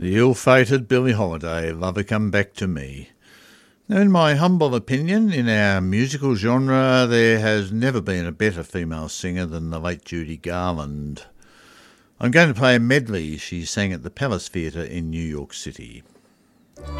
The ill-fated Billie Holiday, Lover Come Back to Me. Now, in my humble opinion, in our musical genre, there has never been a better female singer than the late Judy Garland. I'm going to play a medley she sang at the Palace Theatre in New York City.